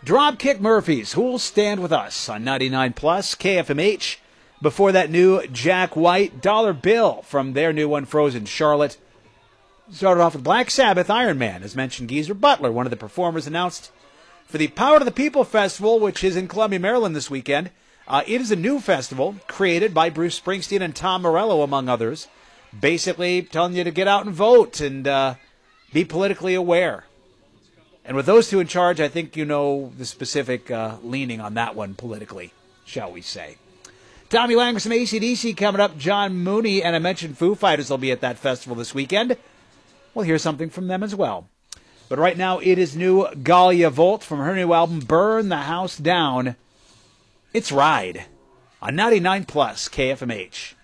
Dropkick Murphys, who'll stand with us on 99 Plus, KFMH. Before that, new Jack White, Dollar Bill from their new Unfrozen Charlotte. Started off with Black Sabbath, Iron Man. As mentioned, Geezer Butler, one of the performers, announced for the Power to the People Festival, which is in Columbia, Maryland this weekend. It is a new festival created by Bruce Springsteen and Tom Morello, among others, basically telling you to get out and vote and be politically aware. And with those two in charge, I think you know the specific leaning on that one politically, shall we say. Tommy Lang with some AC/DC coming up. John Mooney, and I mentioned Foo Fighters will be at that festival this weekend. We'll hear something from them as well. But right now, it is new Galia Volt from her new album, Burn the House Down. It's Ride on 99 Plus KFMH.